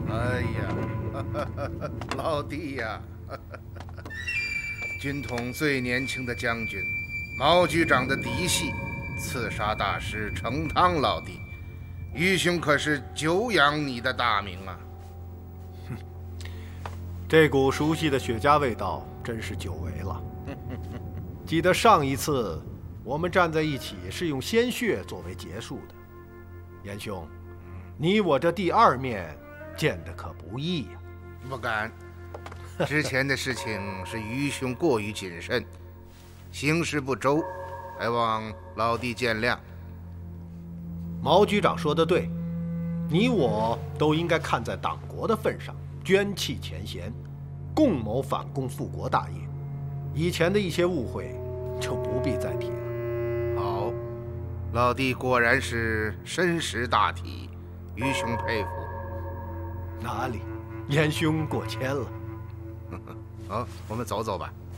哎呀，老弟呀，军统最年轻的将军，毛局长的嫡系，刺杀大师成汤老弟，于兄可是久仰你的大名啊！ 这股熟悉的雪茄味道真是久违了。记得上一次我们站在一起是用鲜血作为结束的，严兄，你我这第二面见得可不易呀。 不敢，之前的事情是于兄过于谨慎，行事不周，还望老弟见谅。 毛局长说得对，你我都应该看在党国的份上，捐弃前嫌，共谋反攻复国大业。以前的一些误会就不必再提了。 好，老弟果然是深识大体，于兄佩服。 哪里，严兄过谦了。 好，我们走走吧。